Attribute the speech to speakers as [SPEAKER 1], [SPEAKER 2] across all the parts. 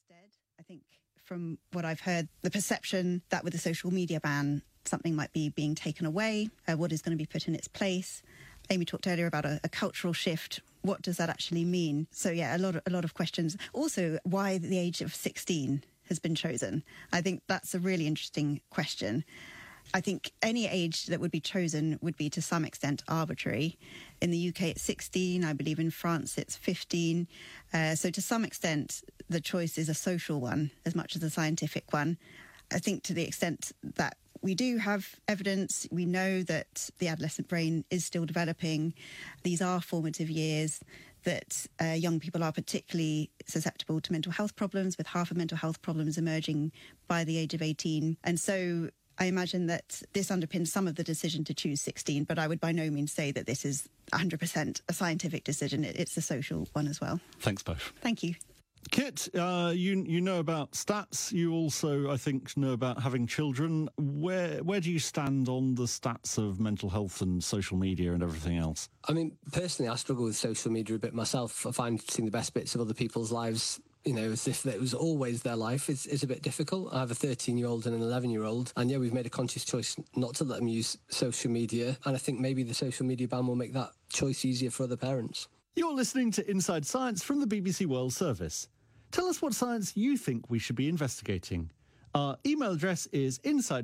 [SPEAKER 1] I think from what I've heard, the perception that with the social media ban, something might be being taken away, what is going to be put in its place. Amy talked earlier about a cultural shift. What does that actually mean? So, yeah, a lot of questions. Also, why the age of 16 has been chosen. I think that's a really interesting question. I think any age that would be chosen would be to some extent arbitrary. In the UK, it's 16. I believe in France, it's 15. So to some extent, the choice is a social one as much as a scientific one. I think to the extent that we do have evidence, we know that the adolescent brain is still developing. These are formative years, that young people are particularly susceptible to mental health problems, with half of mental health problems emerging by the age of 18. And so I imagine that this underpins some of the decision to choose 16, but I would by no means say that this is 100% a scientific decision. It's a social one as well.
[SPEAKER 2] Thanks both.
[SPEAKER 1] Thank you.
[SPEAKER 2] Kit, you know about stats. You also, I think, know about having children. Where do you stand on the stats of mental health and social media and everything else?
[SPEAKER 3] I mean, personally, I struggle with social media a bit myself. I find seeing the best bits of other people's lives, as if it was always their life, is a bit difficult. I have a 13-year-old and an 11-year-old, and we've made a conscious choice not to let them use social media, and I think maybe the social media ban will make that choice easier for other parents.
[SPEAKER 2] You're listening to Inside Science from the BBC World Service. Tell us what science you think we should be investigating. Our email address is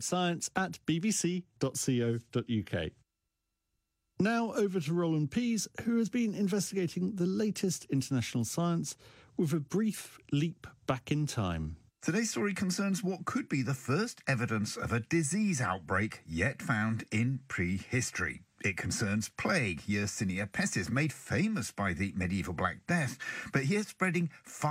[SPEAKER 2] insidescience@bbc.co.uk. Now over to Roland Pease, who has been investigating the latest international science with a brief leap back in time.
[SPEAKER 4] Today's story concerns what could be the first evidence of a disease outbreak yet found in prehistory. It concerns plague, Yersinia pestis, made famous by the medieval Black Death, but here spreading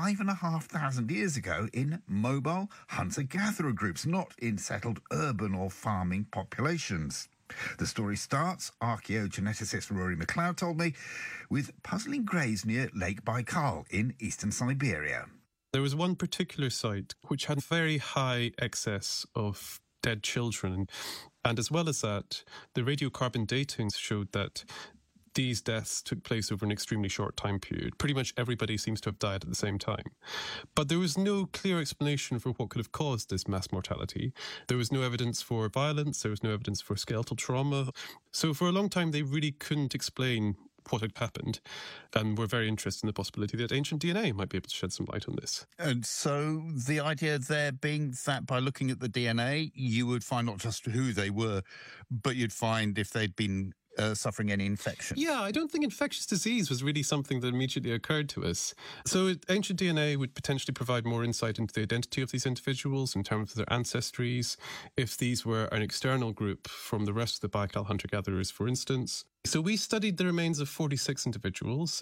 [SPEAKER 4] 5,500 years ago in mobile hunter-gatherer groups, not in settled urban or farming populations. The story starts, archaeogeneticist Rory McLeod told me, with puzzling graves near Lake Baikal in eastern Siberia.
[SPEAKER 5] There was one particular site which had very high excess of dead children. And as well as that, the radiocarbon dating showed that these deaths took place over an extremely short time period. Pretty much everybody seems to have died at the same time. But there was no clear explanation for what could have caused this mass mortality. There was no evidence for violence. There was no evidence for skeletal trauma. So for a long time, they really couldn't explain what had happened, and we're very interested in the possibility that ancient DNA might be able to shed some light on this.
[SPEAKER 4] And so the idea there being that by looking at the DNA, you would find not just who they were, but you'd find if they'd been suffering any infection.
[SPEAKER 5] Yeah, I don't think infectious disease was really something that immediately occurred to us. So ancient DNA would potentially provide more insight into the identity of these individuals in terms of their ancestries, if these were an external group from the rest of the Baikal hunter-gatherers, for instance. So we studied the remains of 46 individuals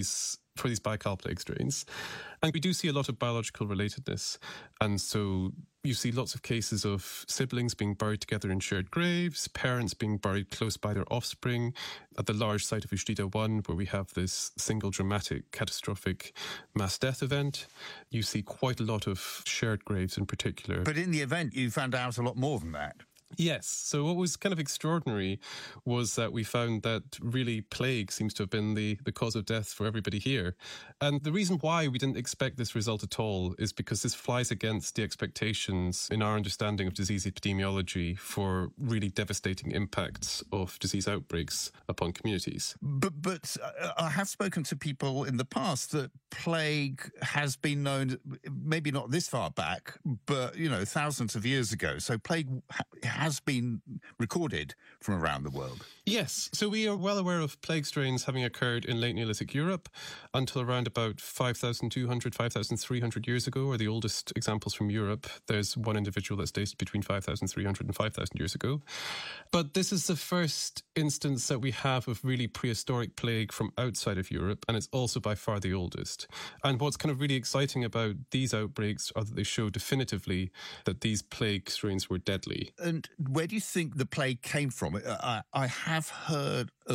[SPEAKER 5] for these Baikal plague strains, and we do see a lot of biological relatedness. And so you see lots of cases of siblings being buried together in shared graves, parents being buried close by their offspring. At the large site of Ujtita 1, where we have this single dramatic, catastrophic mass death event, you see quite a lot of shared graves in particular.
[SPEAKER 4] But in the event, you found out a lot more than that.
[SPEAKER 5] Yes. So what was kind of extraordinary was that we found that really plague seems to have been the cause of death for everybody here. And the reason why we didn't expect this result at all is because this flies against the expectations in our understanding of disease epidemiology for really devastating impacts of disease outbreaks upon communities.
[SPEAKER 4] But I have spoken to people in the past that plague has been known, maybe not this far back, but, thousands of years ago. So plague has been recorded from around the world.
[SPEAKER 5] Yes, so we are well aware of plague strains having occurred in late Neolithic Europe until around about 5,200, 5,300 years ago, are the oldest examples from Europe. There's one individual that's dated between 5,300 and 5,000 years ago. But this is the first instance that we have of really prehistoric plague from outside of Europe, and it's also by far the oldest. And what's kind of really exciting about these outbreaks are that they show definitively that these plague strains were deadly.
[SPEAKER 4] And where do you think the plague came from? I have heard of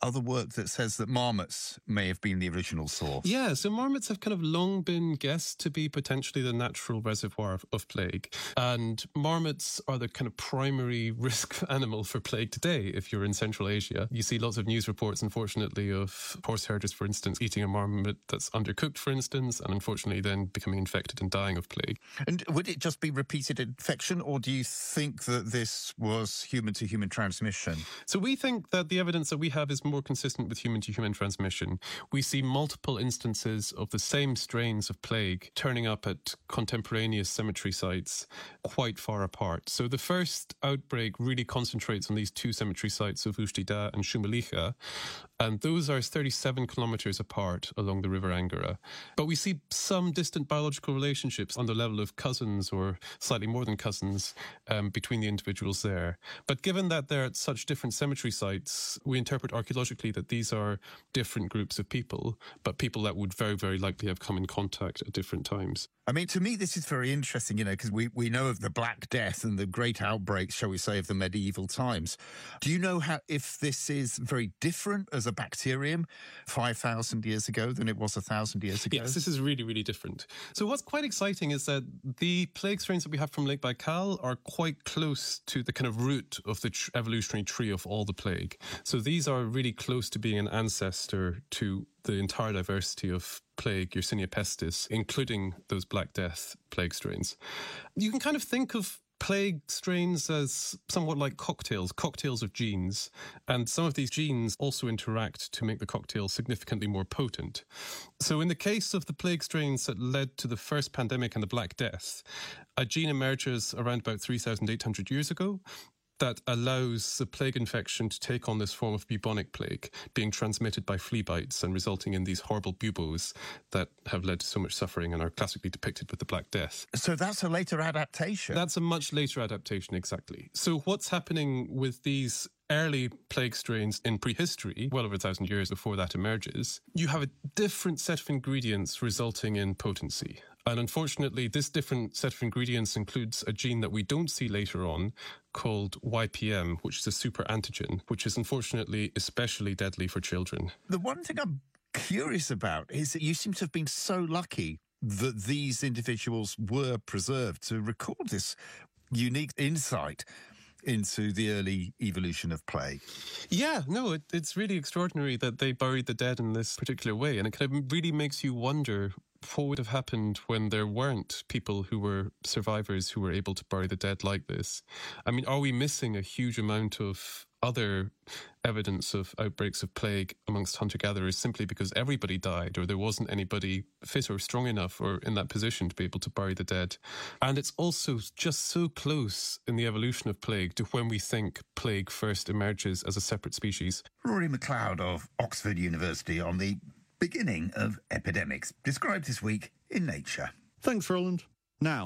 [SPEAKER 4] other work that says that marmots may have been the original source.
[SPEAKER 5] Yeah, so marmots have kind of long been guessed to be potentially the natural reservoir of plague. And marmots are the kind of primary risk animal for plague today. If you're in Central Asia, you see lots of news reports, unfortunately, of horse herders, for instance, eating a marmot that's undercooked, for instance, and unfortunately then becoming infected and dying of plague.
[SPEAKER 4] And would it just be repeated infection, or do you think that this was human-to-human transmission?
[SPEAKER 5] So we think that the evidence that we have is more consistent with human-to-human transmission. We see multiple instances of the same strains of plague turning up at contemporaneous cemetery sites quite far apart. So the first outbreak really concentrates on these two cemetery sites of Ujtida and Shumalicha, and those are 37 kilometres apart along the River Angara. But we see some distant biological relationships on the level of cousins or slightly more than cousins between the individuals there. But given that they're at such different cemetery sites, we interpret archaeologically that these are different groups of people, but people that would very, very likely have come in contact at different times.
[SPEAKER 4] I mean, to me, this is very interesting, because we know of the Black Death and the great outbreaks, shall we say, of the medieval times. Do you know if this is very different as a bacterium 5,000 years ago than it was 1,000 years ago?
[SPEAKER 5] Yes, this is really, really different. So what's quite exciting is that the plague strains that we have from Lake Baikal are quite close to the kind of root of the evolutionary tree of all the plague. So these are really close to being an ancestor to the entire diversity of plague, Yersinia pestis, including those Black Death plague strains. You can kind of think of plague strains as somewhat like cocktails of genes, and some of these genes also interact to make the cocktail significantly more potent. So in the case of the plague strains that led to the first pandemic and the Black Death, a gene emerges around about 3,800 years ago that allows the plague infection to take on this form of bubonic plague, being transmitted by flea bites and resulting in these horrible buboes that have led to so much suffering and are classically depicted with the Black Death.
[SPEAKER 4] So that's a later adaptation?
[SPEAKER 5] That's a much later adaptation, exactly. So what's happening with these early plague strains in prehistory, well over 1,000 years before that emerges, you have a different set of ingredients resulting in potency. And unfortunately, this different set of ingredients includes a gene that we don't see later on called YPM, which is a super antigen, which is unfortunately especially deadly for children.
[SPEAKER 4] The one thing I'm curious about is that you seem to have been so lucky that these individuals were preserved to record this unique insight into the early evolution of plague.
[SPEAKER 5] Yeah, no, it's really extraordinary that they buried the dead in this particular way. And it kind of really makes you wonder what would have happened when there weren't people who were survivors who were able to bury the dead like this. I mean, are we missing a huge amount of other evidence of outbreaks of plague amongst hunter-gatherers simply because everybody died or there wasn't anybody fit or strong enough or in that position to be able to bury the dead? And it's also just so close in the evolution of plague to when we think plague first emerges as a separate species.
[SPEAKER 4] Rory McLeod of Oxford University on the beginning of epidemics, described this week in Nature.
[SPEAKER 2] Thanks, Roland. Now,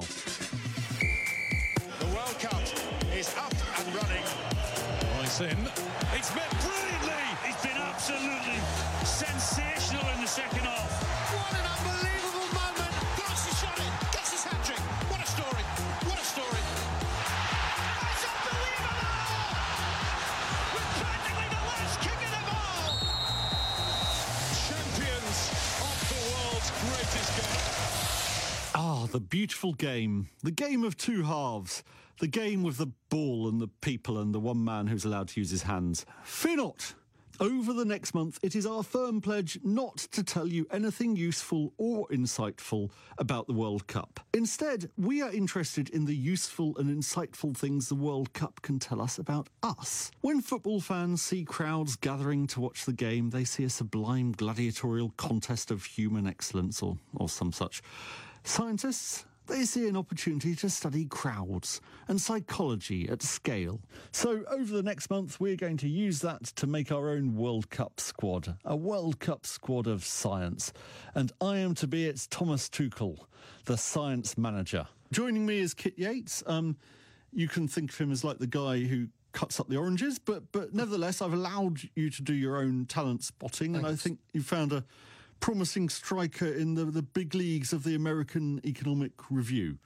[SPEAKER 6] the World Cup is up and running. Rice in. It's met brilliantly. It's been absolutely sensational in the second half. What an unbelievable moment. Gets his shot in. Gets his hat-trick. What a story. What a story. It's unbelievable. With practically the last kick of the ball. Champions of the world's greatest game.
[SPEAKER 2] the beautiful game. The game of two halves. The game with the ball and the people and the one man who's allowed to use his hands. Fear not. Over the next month, it is our firm pledge not to tell you anything useful or insightful about the World Cup. Instead, we are interested in the useful and insightful things the World Cup can tell us about us. When football fans see crowds gathering to watch the game, they see a sublime gladiatorial contest of human excellence or some such. Scientists, they see an opportunity to study crowds and psychology at scale. So over the next month, we're going to use that to make our own World Cup squad, a World Cup squad of science. And I am to be its Thomas Tuchel, the science manager. Joining me is Kit Yates. You can think of him as like the guy who cuts up the oranges, but nevertheless, I've allowed you to do your own talent spotting. Thanks. And I think you found a promising striker in the big leagues of the American Economic Review.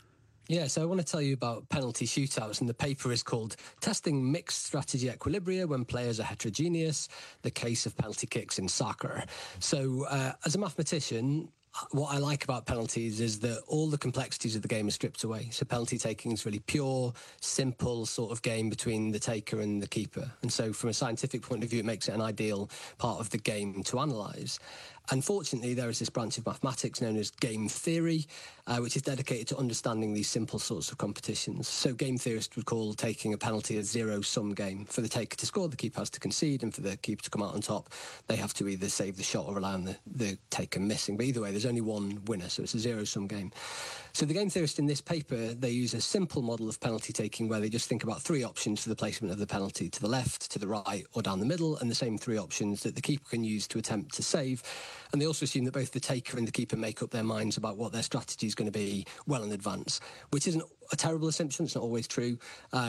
[SPEAKER 3] Yeah, so I want to tell you about penalty shootouts, and the paper is called Testing Mixed Strategy Equilibria When Players Are Heterogeneous, the Case of Penalty Kicks in Soccer. So as a mathematician, what I like about penalties is that all the complexities of the game are stripped away. So penalty taking is really pure, simple sort of game between the taker and the keeper. And so from a scientific point of view, it makes it an ideal part of the game to analyse. Unfortunately, there is this branch of mathematics known as game theory, which is dedicated to understanding these simple sorts of competitions. So game theorists would call taking a penalty a zero-sum game. For the taker to score, the keeper has to concede, and for the keeper to come out on top, they have to either save the shot or rely on the taker missing. But either way, there's only one winner, so it's a zero-sum game. So the game theorists in this paper, they use a simple model of penalty taking where they just think about three options for the placement of the penalty: to the left, to the right, or down the middle, and the same three options that the keeper can use to attempt to save. And they also assume that both the taker and the keeper make up their minds about what their strategy is going to be well in advance, which isn't a terrible assumption. It's not always true.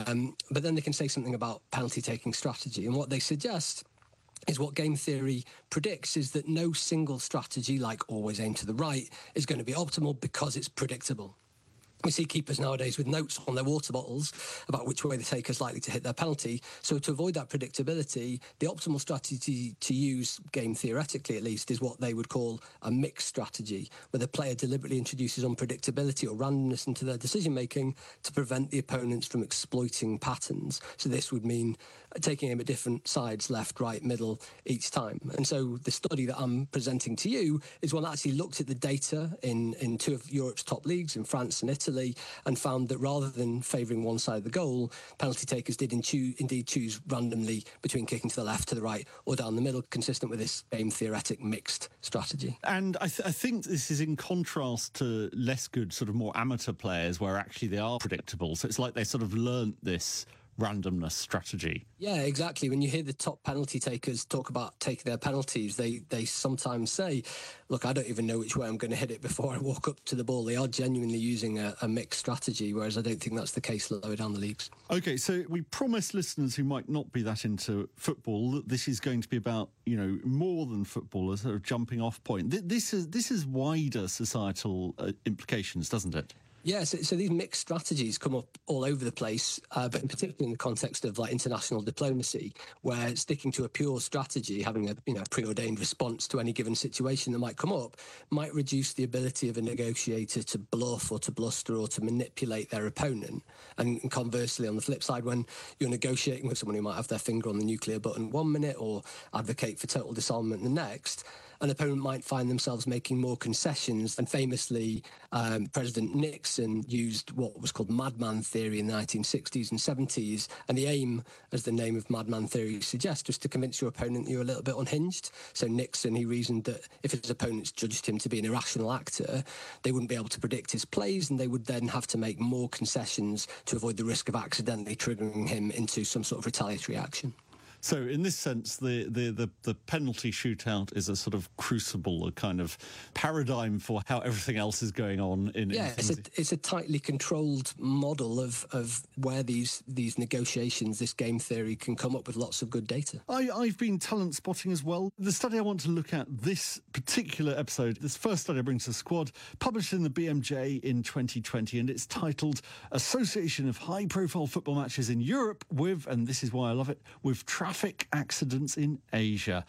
[SPEAKER 3] But then they can say something about penalty taking strategy. And what they suggest is what game theory predicts is that no single strategy, like always aim to the right, is going to be optimal because it's predictable. We see keepers nowadays with notes on their water bottles about which way the taker is likely to hit their penalty. So to avoid that predictability, the optimal strategy to use, game theoretically at least, is what they would call a mixed strategy, where the player deliberately introduces unpredictability or randomness into their decision-making to prevent the opponents from exploiting patterns. So this would mean taking aim at different sides, left, right, middle, each time. And so the study that I'm presenting to you is one that actually looked at the data in two of Europe's top leagues, in France and Italy, and found that rather than favouring one side of the goal, penalty takers did indeed choose randomly between kicking to the left, to the right, or down the middle, consistent with this game theoretic mixed strategy.
[SPEAKER 2] And I think this is in contrast to less good, sort of more amateur players, where actually they are predictable. So it's like they sort of learnt this randomness strategy.
[SPEAKER 3] Yeah, exactly. When you hear the top penalty takers talk about taking their penalties, they sometimes say, look, I don't even know which way I'm going to hit it before I walk up to the ball. They are genuinely using a mixed strategy, whereas I don't think that's the case lower down the leagues.
[SPEAKER 2] OK, so we promised listeners who might not be that into football that this is going to be about, more than football, a sort of jumping off point. This is wider societal implications, doesn't it?
[SPEAKER 3] Yeah, so these mixed strategies come up all over the place, but in particular in the context of like international diplomacy, where sticking to a pure strategy, having a preordained response to any given situation that might come up, might reduce the ability of a negotiator to bluff or to bluster or to manipulate their opponent. And conversely, on the flip side, when you're negotiating with someone who might have their finger on the nuclear button 1 minute or advocate for total disarmament the next, an opponent might find themselves making more concessions. And famously, President Nixon used what was called madman theory in the 1960s and 70s. And the aim, as the name of madman theory suggests, was to convince your opponent that you're a little bit unhinged. So Nixon, he reasoned that if his opponents judged him to be an irrational actor, they wouldn't be able to predict his plays, and they would then have to make more concessions to avoid the risk of accidentally triggering him into some sort of retaliatory action.
[SPEAKER 2] So in this sense, the penalty shootout is a sort of crucible, a kind of paradigm for how everything else is going on.
[SPEAKER 3] It's a tightly controlled model of where these negotiations, this game theory, can come up with lots of good data.
[SPEAKER 2] I've been talent spotting as well. The study I want to look at this particular episode, this first study I bring to the squad, published in the BMJ in 2020, and it's titled Association of High-Profile Football Matches in Europe with, and this is why I love it, with traffic accidents in Asia.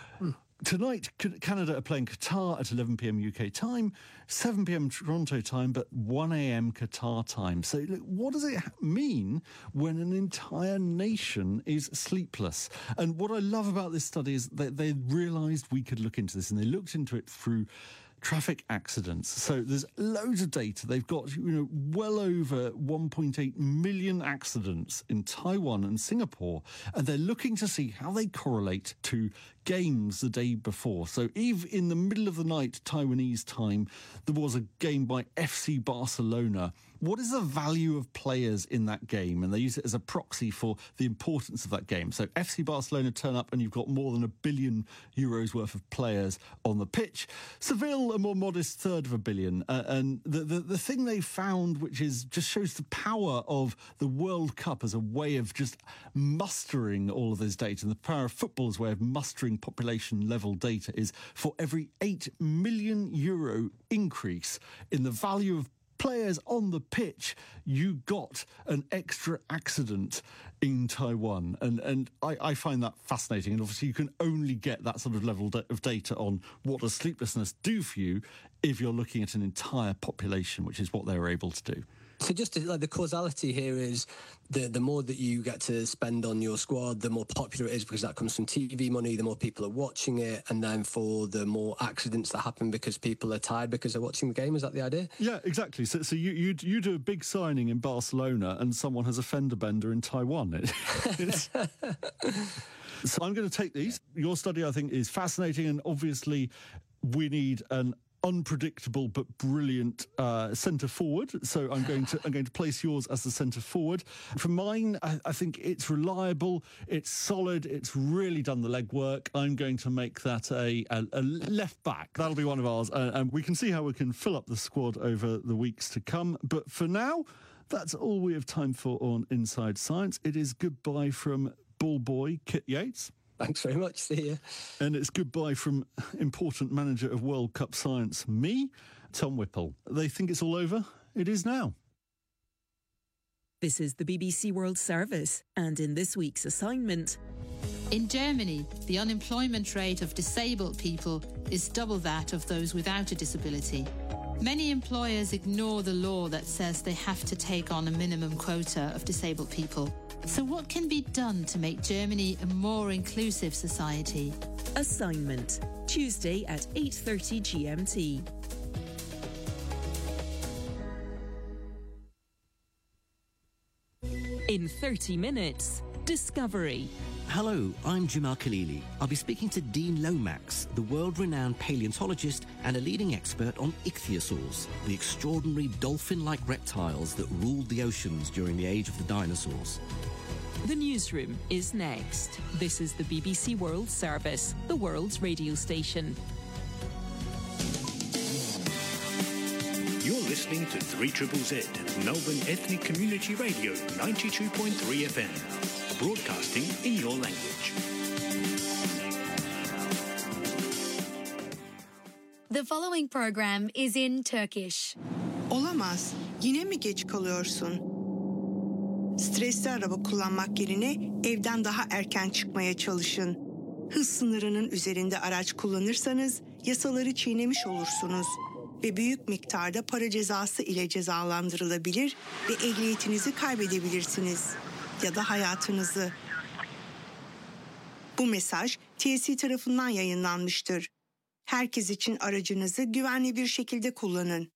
[SPEAKER 2] Tonight, Canada are playing Qatar at 11 p.m. UK time, 7 p.m. Toronto time, but 1 a.m. Qatar time. So look, what does it mean when an entire nation is sleepless? And what I love about this study is that they realised we could look into this, and they looked into it through traffic accidents. So there's loads of data. They've got, well over 1.8 million accidents in Taiwan and Singapore, and they're looking to see how they correlate to games the day before. So even in the middle of the night, Taiwanese time, there was a game by FC Barcelona. What is the value of players in that game? And they use it as a proxy for the importance of that game. So FC Barcelona turn up and you've got more than €1 billion worth of players on the pitch. Seville, a more modest third of $1 billion. And the thing they found, which is just shows the power of the World Cup as a way of just mustering all of this data, and the power of football's way of mustering population level data, is for every €8 million increase in the value of players on the pitch, you got an extra accident in Taiwan. And I find that fascinating. And obviously you can only get that sort of level of data on what does sleeplessness do for you if you're looking at an entire population, which is what they were able to do.
[SPEAKER 3] So just the causality here is the more that you get to spend on your squad, the more popular it is because that comes from TV money, the more people are watching it, and then for the more accidents that happen because people are tired because they're watching the game. Is that the idea?
[SPEAKER 2] Yeah, exactly. So you do a big signing in Barcelona and someone has a fender bender in Taiwan. So I'm going to take these. Your study, I think, is fascinating, and obviously we need an unpredictable but brilliant centre forward. So I'm going to place yours as the centre forward. For mine, I think it's reliable, it's solid, it's really done the legwork. I'm going to make that a left back. That'll be one of ours, and we can see how we can fill up the squad over the weeks to come. But for now, that's all we have time for on Inside Science. It is goodbye from ball boy Kit Yates.
[SPEAKER 3] Thanks very much. See you.
[SPEAKER 2] And it's goodbye from important manager of World Cup Science, me, Tom Whipple. They think it's all over. It is now.
[SPEAKER 7] This is the BBC World Service, and in this week's assignment...
[SPEAKER 8] In Germany, the unemployment rate of disabled people is double that of those without a disability. Many employers ignore the law that says they have to take on a minimum quota of disabled people. So what can be done to make Germany a more inclusive society?
[SPEAKER 7] Assignment, Tuesday at 8:30 GMT. In 30 minutes, Discovery.
[SPEAKER 9] Hello, I'm Jamal Khalili. I'll be speaking to Dean Lomax, the world-renowned paleontologist and a leading expert on ichthyosaurs, the extraordinary dolphin-like reptiles that ruled the oceans during the age of the dinosaurs.
[SPEAKER 7] The newsroom is next. This is the BBC World Service, the world's radio station.
[SPEAKER 10] You're listening to 3ZZZ, Melbourne Ethnic Community Radio, 92.3 FM, broadcasting in your language.
[SPEAKER 11] The following program is in Turkish.
[SPEAKER 12] Olamaz. Yine mi geç kalıyorsun? Stresli araba kullanmak yerine evden daha erken çıkmaya çalışın. Hız sınırının üzerinde araç kullanırsanız yasaları çiğnemiş olursunuz ve büyük miktarda para cezası ile cezalandırılabilir ve ehliyetinizi kaybedebilirsiniz ya da hayatınızı. Bu mesaj TSE tarafından yayınlanmıştır. Herkes için aracınızı güvenli bir şekilde kullanın.